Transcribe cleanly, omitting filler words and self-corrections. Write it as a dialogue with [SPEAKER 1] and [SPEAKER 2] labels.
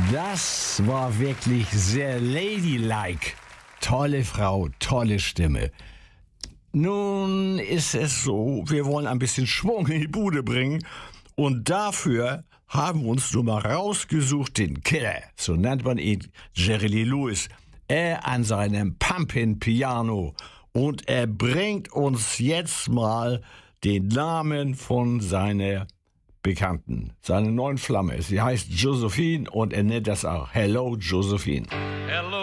[SPEAKER 1] Das war wirklich sehr ladylike. Tolle Frau, tolle Stimme. Nun ist es so, wir wollen ein bisschen Schwung in die Bude bringen und dafür haben wir uns nun mal rausgesucht den Killer, so nennt man ihn, Jerry Lee Lewis. Er an seinem Pumpin-Piano und er bringt uns jetzt mal den Namen von seiner Bekannten, seiner neuen Flamme. Sie heißt Josephine und er nennt das auch Hello Josephine.
[SPEAKER 2] Hello